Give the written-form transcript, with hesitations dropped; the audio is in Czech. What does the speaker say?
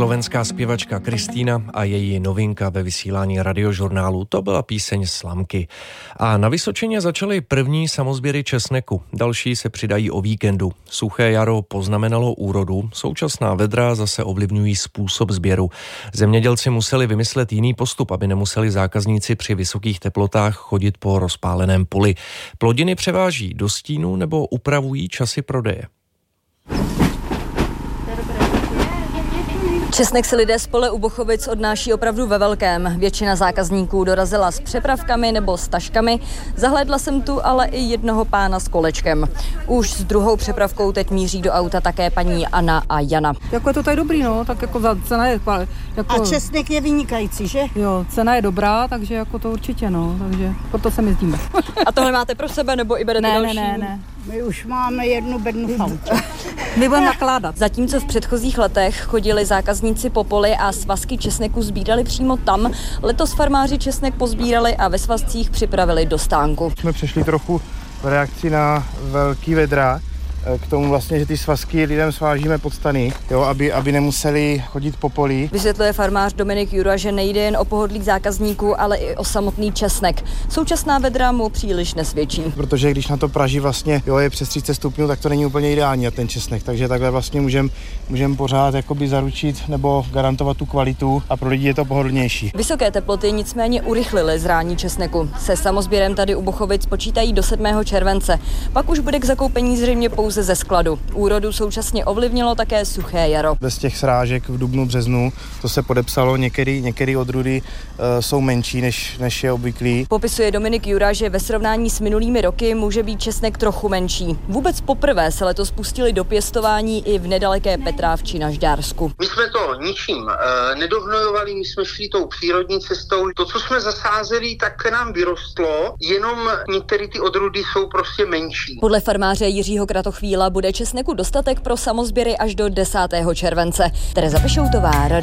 Slovenská zpěvačka Kristýna a její novinka ve vysílání Radiožurnálu, to byla píseň Slamky. A na Vysočině začaly první samozběry česneku, další se přidají o víkendu. Suché jaro poznamenalo úrodu, současná vedra zase ovlivňují způsob sběru. Zemědělci museli vymyslet jiný postup, aby nemuseli zákazníci při vysokých teplotách chodit po rozpáleném poli. Plodiny převáží do stínu nebo upravují časy prodeje. Česnek si lidé z pole u Bochovic odnáší opravdu ve velkém. Většina zákazníků dorazila s přepravkami nebo s taškami. Zahlédla jsem tu ale i jednoho pána s kolečkem. Už s druhou přepravkou teď míří do auta také paní Anna a Jana. Jako je to tady dobrý, no, tak jako cena je... Jako, a česnek je vynikající, že? Jo, cena je dobrá, takže jako to určitě, no, takže proto se jezdíme. A tohle máte pro sebe, nebo i berete další? Ne. My už máme jednu bednu v autě. My budeme nakládat. Zatímco v předchozích letech chodili zákazníci po poli a svazky česneku sbírali přímo tam, letos farmáři česnek pozbírali a ve svazcích připravili do stánku. Jsme přešli trochu v reakci na velký vedra, k tomu vlastně, že ty svazky lidem svážíme pod stany, jo, aby nemuseli chodit po poli. Vysvětluje farmář Dominik Jura, že nejde jen o pohodlí zákazníků, ale i o samotný česnek. Současná vedra mu příliš nesvědčí. Protože když na to praží vlastně je přes 30 stupňů, tak to není úplně ideální na ten česnek, takže takhle vlastně můžeme pořád jakoby zaručit nebo garantovat tu kvalitu a pro lidi je to pohodlnější. Vysoké teploty nicméně urychlily zrání česneku. Se samozběrem tady u Bochovic počítají do 7. července. Pak už bude k zakoupení zřejmě pouze ze skladu. Úrodu současně ovlivnilo také suché jaro. Bez těch srážek v dubnu, březnu, to se podepsalo, některé odrůdy jsou menší, než je obvyklý. Popisuje Dominik Jura, že ve srovnání s minulými roky může být česnek trochu menší. Vůbec poprvé se letos pustili do pěstování i v nedaleké Petrávči na Žďársku. My jsme to ničím nedohnojovali, my jsme šli tou přírodní cestou. To, co jsme zasázeli, tak nám vyrostlo, jenom některé ty odrůdy jsou prostě menší. Podle farmáře Jiřího Kratochvíla bude česneku dostatek pro samozběry až do 10. července. Tereza Pešoutová,